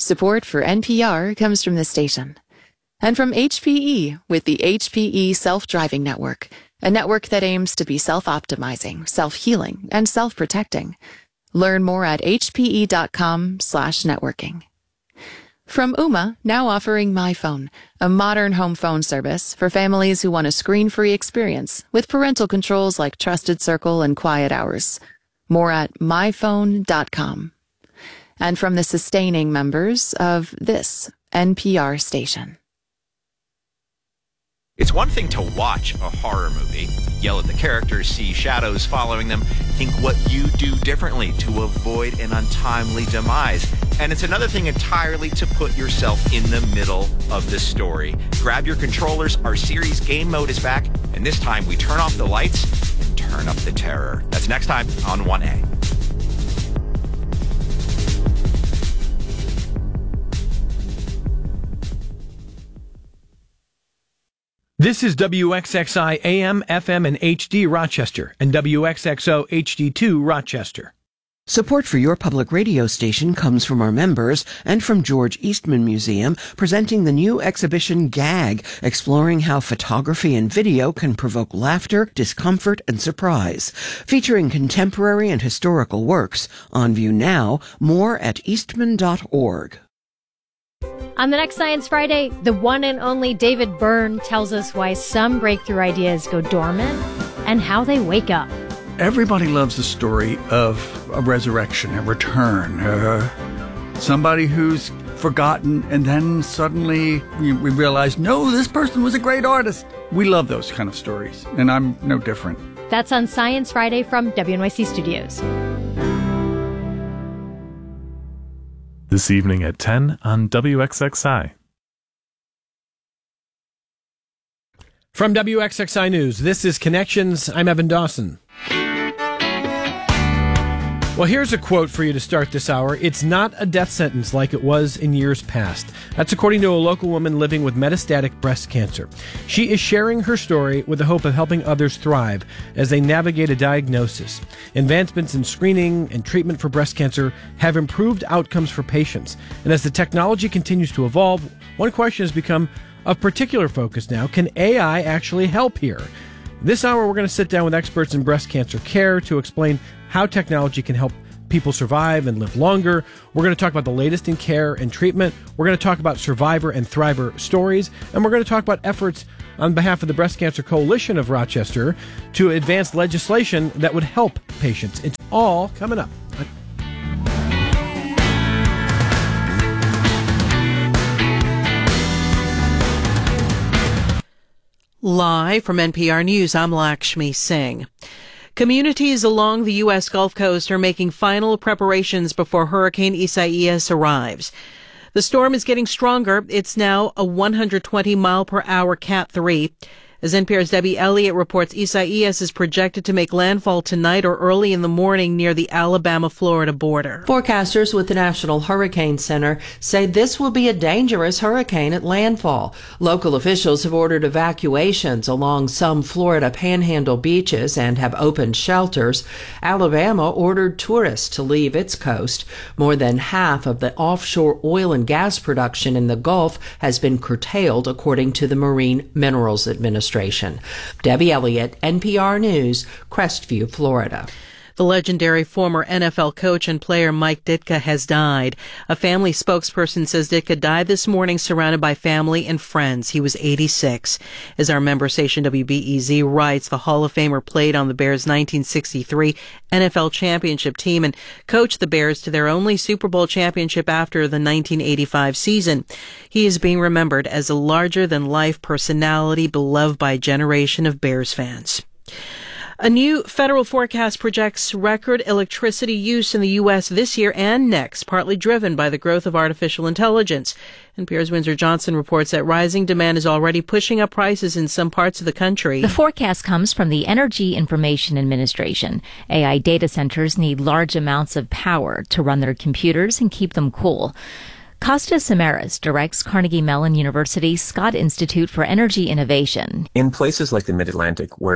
Support for NPR comes from this station. And from HPE with the HPE Self-Driving Network, a network that aims to be self-optimizing, self-healing, and self-protecting. Learn more at hpe.com/networking. From Ooma, now offering MyPhone, a modern home phone service for families who want a screen-free experience with parental controls like Trusted Circle and Quiet Hours. More at myphone.com. And from the sustaining members of this NPR station. It's one thing to watch a horror movie, yell at the characters, see shadows following them, think what you do differently to avoid an untimely demise. And it's another thing entirely to put yourself in the middle of the story. Grab your controllers, our series Game Mode is back, and this time we turn off the lights and turn up the terror. That's next time on 1A. This is WXXI AM, FM, and HD Rochester, and WXXO HD2 Rochester. Support for your public radio station comes from our members and from George Eastman Museum, presenting the new exhibition Gag, exploring how photography and video can provoke laughter, discomfort, and surprise. Featuring contemporary and historical works. On view now. More at eastman.org. On the next Science Friday, the one and only David Byrne tells us why some breakthrough ideas go dormant and how they wake up. Everybody loves the story of a resurrection, a return, somebody who's forgotten, and then suddenly we realize, no, this person was a great artist. We love those kind of stories, and I'm no different. That's on Science Friday from WNYC Studios. This evening at 10 on WXXI. From WXXI News, this is Connections. I'm Evan Dawson. Well, here's a quote for you to start this hour. It's not a death sentence like it was in years past. That's according to a local woman living with metastatic breast cancer. She is sharing her story with the hope of helping others thrive as they navigate a diagnosis. Advancements in screening and treatment for breast cancer have improved outcomes for patients. And as the technology continues to evolve, one question has become of particular focus now. Can AI actually help here? This hour, we're going to sit down with experts in breast cancer care to explain how technology can help people survive and live longer. We're going to talk about the latest in care and treatment. We're going to talk about survivor and thriver stories. And we're going to talk about efforts on behalf of the Breast Cancer Coalition of Rochester to advance legislation that would help patients. It's all coming up. Live from NPR News, I'm Lakshmi Singh. Communities along the U.S. Gulf Coast are making final preparations before Hurricane Isaias arrives. The storm is getting stronger. It's now a 120-mile-per-hour Cat 3. As NPR's Debbie Elliott reports, Isaias is projected to make landfall tonight or early in the morning near the Alabama-Florida border. Forecasters with the National Hurricane Center say this will be a dangerous hurricane at landfall. Local officials have ordered evacuations along some Florida panhandle beaches and have opened shelters. Alabama ordered tourists to leave its coast. More than half of the offshore oil and gas production in the Gulf has been curtailed, according to the Marine Minerals Administration. Debbie Elliott, NPR News, Crestview, Florida. The legendary former NFL coach and player Mike Ditka has died. A family spokesperson says Ditka died this morning surrounded by family and friends. He was 86. As our member station WBEZ writes, the Hall of Famer played on the Bears' 1963 NFL championship team and coached the Bears to their only Super Bowl championship after the 1985 season. He is being remembered as a larger-than-life personality beloved by a generation of Bears fans. A new federal forecast projects record electricity use in the U.S. this year and next, partly driven by the growth of artificial intelligence. NPR's Windsor Johnson reports that rising demand is already pushing up prices in some parts of the country. The forecast comes from the Energy Information Administration. AI data centers need large amounts of power to run their computers and keep them cool. Kostas Samaras directs Carnegie Mellon University's Scott Institute for Energy Innovation. In places like the Mid-Atlantic, where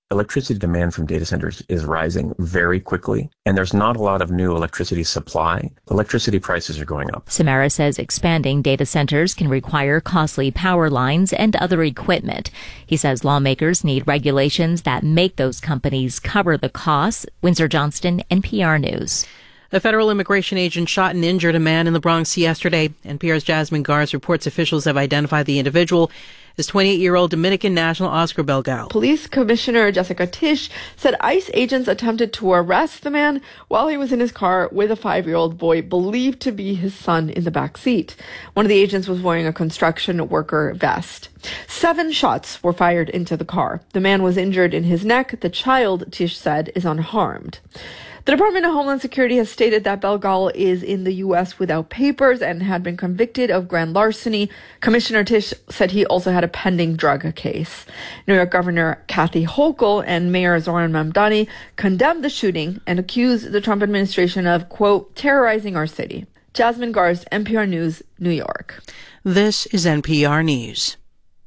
electricity demand from data centers is rising very quickly, and there's not a lot of new electricity supply. Electricity prices are going up. Samara says expanding data centers can require costly power lines and other equipment. He says lawmakers need regulations that make those companies cover the costs. Windsor Johnston, NPR News. A federal immigration agent shot and injured a man in the Bronx yesterday. NPR's Jasmine Garz reports officials have identified the individual as 28-year-old Dominican national Oscar Belgal. Police Commissioner Jessica Tisch said ICE agents attempted to arrest the man while he was in his car with a 5-year-old boy believed to be his son in the back seat. One of the agents was wearing a construction worker vest. 7 shots were fired into the car. The man was injured in his neck. The child, Tisch said, is unharmed. The Department of Homeland Security has stated that Belgal is in the U.S. without papers and had been convicted of grand larceny. Commissioner Tisch said he also had a pending drug case. New York Governor Kathy Hochul and Mayor Zohran Mamdani condemned the shooting and accused the Trump administration of, quote, terrorizing our city. Jasmine Garz, NPR News, New York. This is NPR News.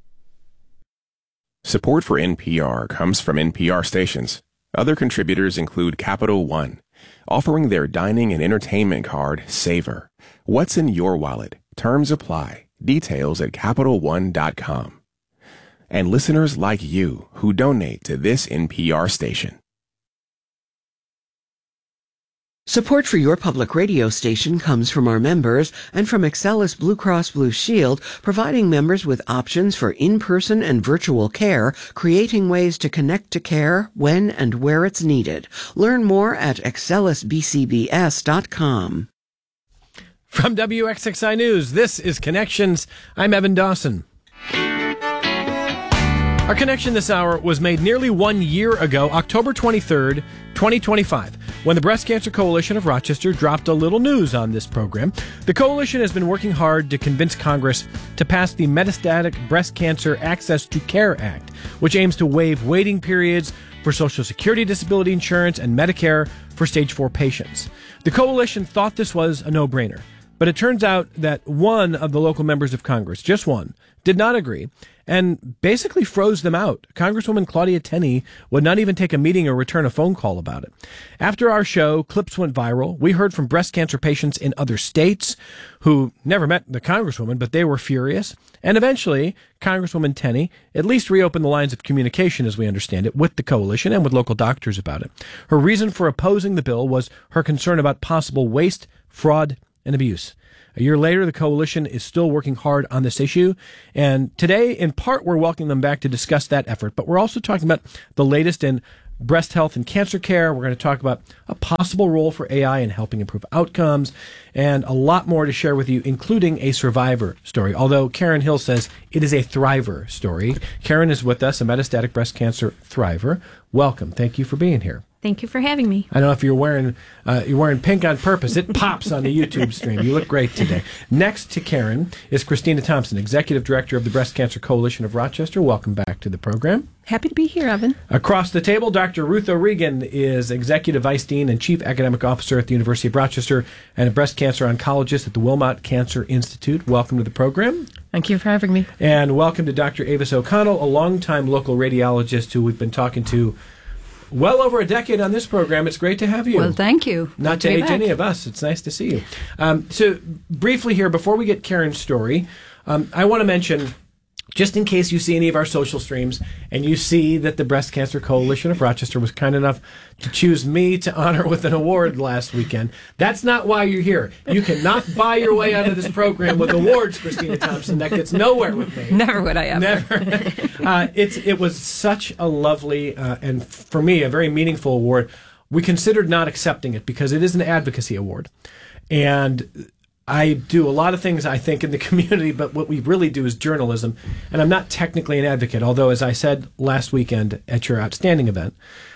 Support for NPR comes from NPR stations. Other contributors include Capital One, offering their dining and entertainment card, Savor. What's in your wallet? Terms apply. Details at CapitalOne.com. And listeners like you who donate to this NPR station. Support for your public radio station comes from our members and from Excellus Blue Cross Blue Shield, providing members with options for in-person and virtual care, creating ways to connect to care when and where it's needed. Learn more at excellusbcbs.com. From WXXI News, this is Connections. I'm Evan Dawson. Our connection this hour was made nearly 1 year ago, October 23rd, 2025, when the Breast Cancer Coalition of Rochester dropped a little news on this program. The coalition has been working hard to convince Congress to pass the Metastatic Breast Cancer Access to Care Act, which aims to waive waiting periods for Social Security disability insurance and Medicare for stage 4 patients. The coalition thought this was a no-brainer, but it turns out that one of the local members of Congress, just one, did not agree and basically froze them out. Congresswoman Claudia Tenney would not even take a meeting or return a phone call about it. After our show, clips went viral. We heard from breast cancer patients in other states who never met the Congresswoman, but they were furious. And eventually, Congresswoman Tenney at least reopened the lines of communication, as we understand it, with the coalition and with local doctors about it. Her reason for opposing the bill was her concern about possible waste, fraud, and abuse. A year later, the coalition is still working hard on this issue. And today, in part, we're welcoming them back to discuss that effort. But we're also talking about the latest in breast health and cancer care. We're going to talk about a possible role for AI in helping improve outcomes and a lot more to share with you, including a survivor story. Although Karen Hill says it is a thriver story. Karen is with us, a metastatic breast cancer thriver. Welcome. Thank you for being here. Thank you for having me. I don't know if you're wearing pink on purpose. It pops on the YouTube stream. You look great today. Next to Karen is Christina Thompson, Executive Director of the Breast Cancer Coalition of Rochester. Welcome back to the program. Happy to be here, Evan. Across the table, Dr. Ruth O'Regan is Executive Vice Dean and Chief Academic Officer at the University of Rochester and a breast cancer oncologist at the Wilmot Cancer Institute. Welcome to the program. Thank you for having me. And welcome to Dr. Avis O'Connell, a longtime local radiologist who we've been talking to well over a decade on this program. It's great to have you. Well, thank you. Not to age any of us. It's nice to see you. So briefly here, before we get Karen's story, I want to mention, just in case you see any of our social streams and you see that the Breast Cancer Coalition of Rochester was kind enough to choose me to honor with an award last weekend, that's not why you're here. You cannot buy your way out of this program with awards, Christina Thompson. That gets nowhere with me. Never would I ever. Never. It was such a lovely and, for me, a very meaningful award. We considered not accepting it because it is an advocacy award. And I do a lot of things, I think, in the community, but what we really do is journalism. And I'm not technically an advocate, although, as I said last weekend at your outstanding event,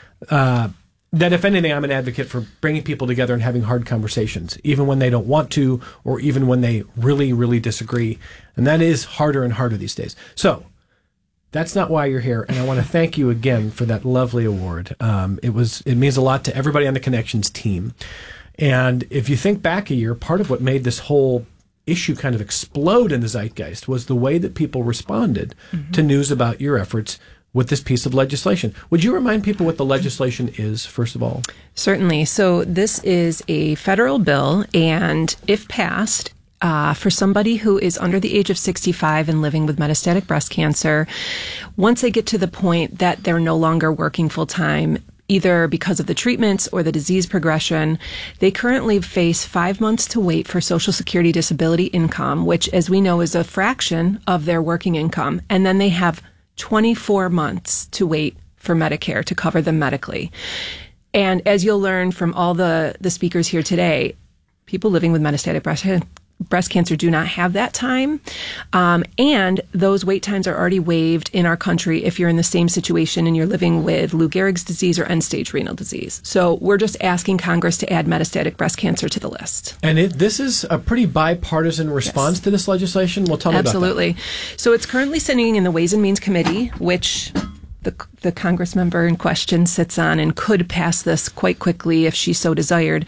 that if anything, I'm an advocate for bringing people together and having hard conversations, even when they don't want to, or even when they really, really disagree. And that is harder and harder these days. So that's not why you're here, and I want to thank you again for that lovely award. It means a lot to everybody on the Connections team. And if you think back a year, part of what made this whole issue kind of explode in the zeitgeist was the way that people responded to news about your efforts with this piece of legislation. Would you remind people what the legislation is, first of all? Certainly. So this is a federal bill, and if passed, for somebody who is under the age of 65 and living with metastatic breast cancer, once they get to the point that they're no longer working full time, either because of the treatments or the disease progression, they currently face 5 months to wait for Social Security disability income, which, as we know, is a fraction of their working income. And then they have 24 months to wait for Medicare to cover them medically. And as you'll learn from all the speakers here today, people living with metastatic breast cancer do not have that time. And those wait times are already waived in our country if you're in the same situation and you're living with Lou Gehrig's disease or end-stage renal disease. So we're just asking Congress to add metastatic breast cancer to the list. And this is a pretty bipartisan response to this legislation. Well, tell me about that. Absolutely. So it's currently sitting in the Ways and Means Committee, which the Congress member in question sits on and could pass this quite quickly if she so desired.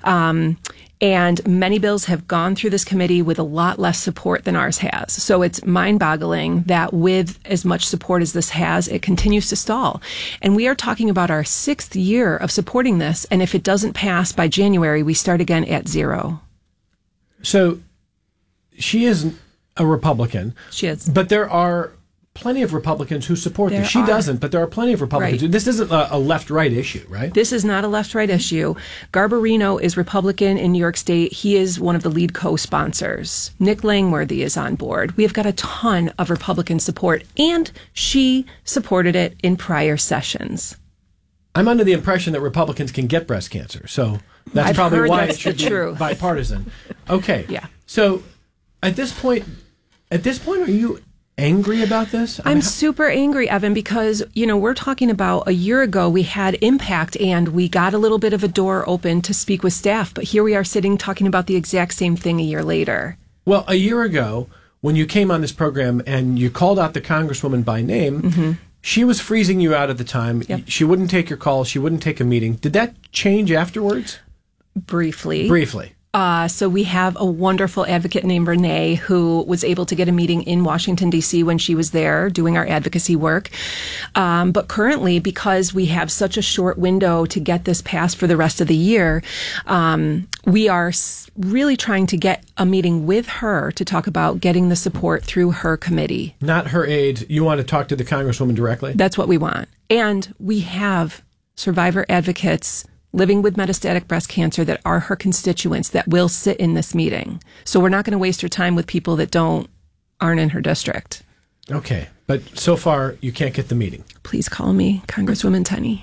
And many bills have gone through this committee with a lot less support than ours has. So it's mind-boggling that with as much support as this has, it continues to stall. And we are talking about our 6th year of supporting this. And if it doesn't pass by January, we start again at 0. So she is a Republican. She is. But there are plenty of Republicans who support this. She doesn't, but there are plenty of Republicans. Right. This isn't a left-right issue, right? This is not a left-right issue. Garbarino is Republican in New York State. He is one of the lead co-sponsors. Nick Langworthy is on board. We have got a ton of Republican support, and she supported it in prior sessions. I'm under the impression that Republicans can get breast cancer, so that's probably why it should be bipartisan. Okay. Yeah. So at this point, are you angry about this? I'm super angry, Evan, because, we're talking about a year ago we had Impact and we got a little bit of a door open to speak with staff, but here we are sitting talking about the exact same thing a year later. Well, a year ago, when you came on this program and you called out the Congresswoman by name, she was freezing you out at the time. Yep. She wouldn't take your call. She wouldn't take a meeting. Did that change afterwards? Briefly. So we have a wonderful advocate named Renee who was able to get a meeting in Washington, D.C. when she was there doing our advocacy work. But currently, because we have such a short window to get this passed for the rest of the year, we are really trying to get a meeting with her to talk about getting the support through her committee. Not her aide. You want to talk to the Congresswoman directly? That's what we want. And we have survivor advocates living with metastatic breast cancer that are her constituents that will sit in this meeting. So we're not going to waste her time with people that aren't in her district. Okay. But so far, you can't get the meeting. Please call me Congresswoman Tenney.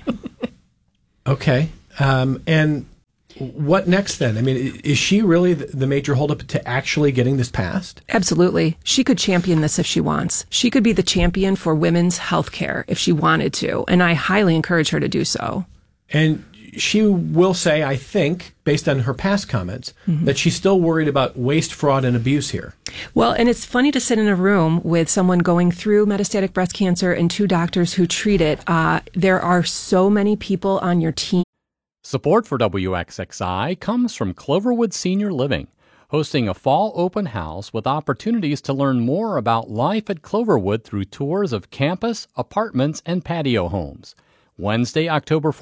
Okay. And what next then? I mean, is she really the major holdup to actually getting this passed? Absolutely. She could champion this if she wants. She could be the champion for women's health care if she wanted to. And I highly encourage her to do so. And she will say, I think, based on her past comments, that she's still worried about waste, fraud, and abuse here. Well, and it's funny to sit in a room with someone going through metastatic breast cancer and 2 doctors who treat it. There are so many people on your team. Support for WXXI comes from Cloverwood Senior Living, hosting a fall open house with opportunities to learn more about life at Cloverwood through tours of campus, apartments, and patio homes. Wednesday, October 4th.